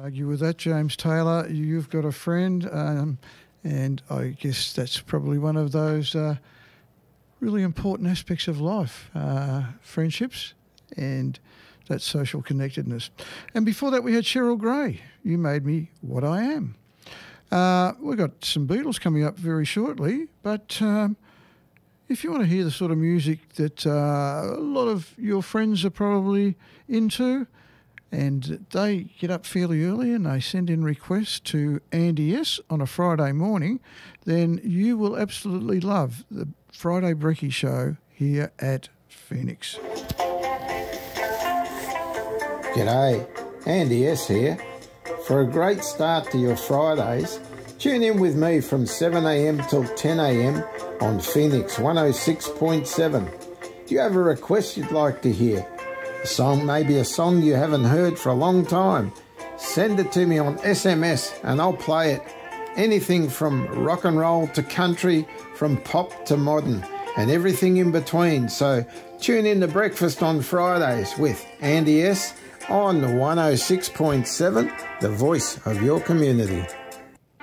argue with that, James Taylor. You've got a friend, and I guess that's probably one of those really important aspects of life, friendships and that social connectedness. And before that, we had Cheryl Gray. You made me what I am. We've got some Beatles coming up very shortly, but if you want to hear the sort of music that a lot of your friends are probably into, and they get up fairly early and they send in requests to Andy S on a Friday morning, then you will absolutely love the Friday Brekkie Show here at Phoenix. G'day, Andy S here. For a great start to your Fridays, tune in with me from 7am till 10am on Phoenix 106.7. Do you have a request you'd like to hear? A song, maybe a song you haven't heard for a long time? Send it to me on SMS and I'll play it. Anything from rock and roll to country, from pop to modern, and everything in between. So tune in to Breakfast on Fridays with Andy S on 106.7, the voice of your community.